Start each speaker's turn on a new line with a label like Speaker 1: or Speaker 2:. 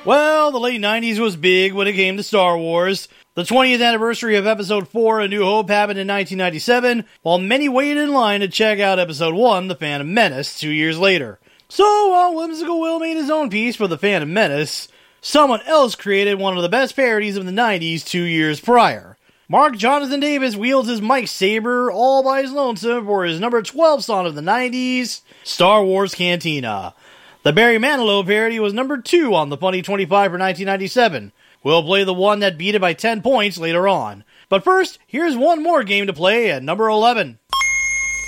Speaker 1: Well, the late 90s was big when it came to Star Wars. The 20th anniversary of Episode 4, A New Hope, happened in 1997, while many waited in line to check out Episode 1, The Phantom Menace, 2 years later. So, while Whimsical Will made his own piece for The Phantom Menace, someone else created one of the best parodies of the 90s 2 years prior. Mark Jonathan Davis wields his Mike Saber all by his lonesome for his number 12 song of the 90s, Star Wars Cantina. The Barry Manilow parody was number 2 on the Funny 25 for 1997. We'll play the one that beat it by 10 points later on. But first, here's one more game to play at number 11.